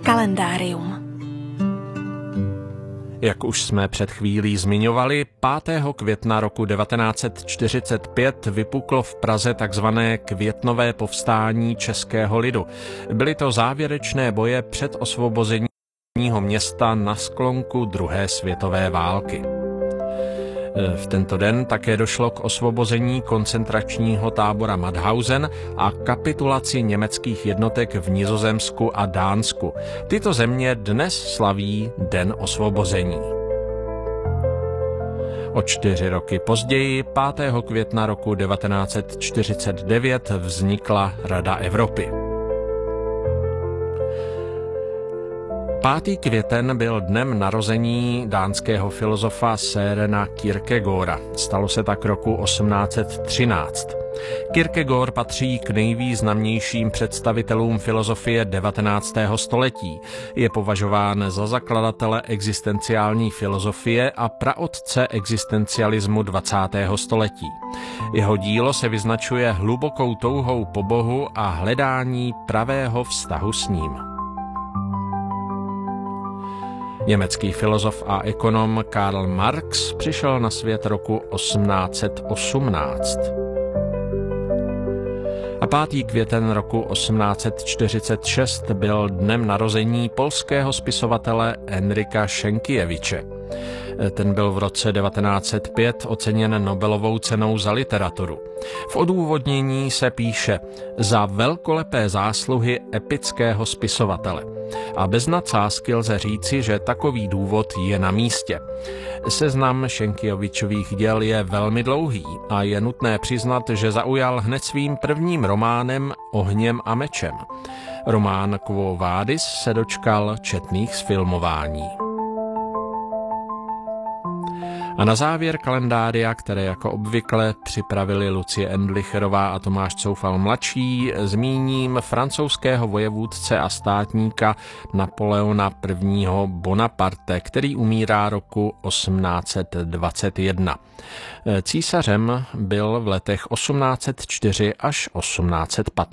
Kalendárium. Jak už jsme před chvílí zmiňovali, 5. května roku 1945 vypuklo v Praze takzvané květnové povstání českého lidu. Byly to závěrečné boje před osvobozením města na sklonku druhé světové války. V tento den také došlo k osvobození koncentračního tábora Mauthausen a kapitulaci německých jednotek v Nizozemsku a Dánsku. Tyto země dnes slaví Den osvobození. O 4 roky později, 5. května roku 1949, vznikla Rada Evropy. 5. květen byl dnem narození dánského filozofa Sørena Kierkegaarda. Stalo se tak roku 1813. Kierkegaard patří k nejvýznamnějším představitelům filozofie 19. století. Je považován za zakladatele existenciální filozofie a praotce existencialismu 20. století. Jeho dílo se vyznačuje hlubokou touhou po Bohu a hledání pravého vztahu s ním. Německý filozof a ekonom Karl Marx přišel na svět roku 1818. A 5. květen roku 1846 byl dnem narození polského spisovatele Henryka Šenkiewicze. Ten byl v roce 1905 oceněn Nobelovou cenou za literaturu. V odůvodnění se píše za velkolepé zásluhy epického spisovatele. A bez nadsázky lze říci, že takový důvod je na místě. Seznam Šenkiewiczových děl je velmi dlouhý a je nutné přiznat, že zaujal hned svým prvním románem Ohněm a mečem. Román Quo Vadis se dočkal četných zfilmování. A na závěr kalendária, které jako obvykle připravili Lucie Endlicherová a Tomáš Coufal mladší, zmíním francouzského vojevůdce a státníka Napoleona I. Bonaparte, který umírá roku 1821. Císařem byl v letech 1804 až 1815.